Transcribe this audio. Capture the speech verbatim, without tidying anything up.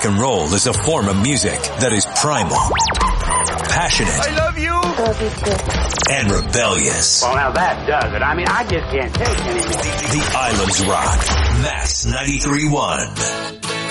rock and roll is a form of music that is primal, passionate, I love you, love you too, and rebellious. Well, now that does it. I mean, I just can't take anything. The Islands Rock. Max ninety-three point one.